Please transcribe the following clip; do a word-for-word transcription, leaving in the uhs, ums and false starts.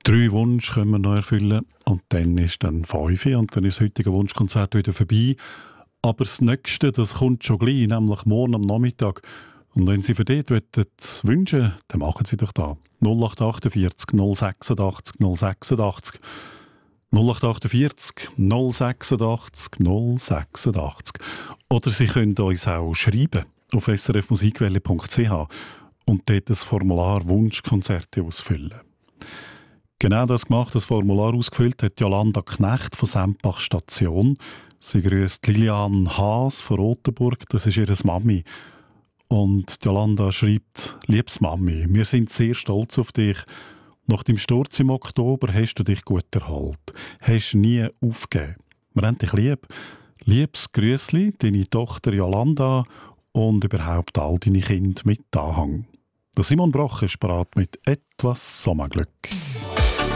Drei Wünsche können wir noch erfüllen und dann ist dann fünf und dann ist das heutige Wunschkonzert wieder vorbei. Aber das Nächste, das kommt schon gleich, nämlich morgen am Nachmittag. Und wenn Sie für dort wünschen, dann machen Sie doch da. null acht achtundvierzig null sechsundachtzig null sechsundachtzig null acht achtundvierzig null sechsundachtzig null sechsundachtzig. Oder Sie können uns auch schreiben auf s r f musikwelle punkt c h und dort das Formular Wunschkonzerte ausfüllen. Genau das gemacht, das Formular ausgefüllt hat Jolanda Knecht von Sempach Station. Sie grüßt Lilian Haas von Rotenburg, das ist ihre Mami. Und Jolanda schreibt: Liebes Mami, wir sind sehr stolz auf dich. Nach dem Sturz im Oktober hast du dich gut erholt. Hast nie aufgegeben. Wir haben dich lieb. Liebes Grüßli, deine Tochter Jolanda und überhaupt all deine Kinder mit Anhang. Der Simon Broch ist bereit mit etwas Sommerglück.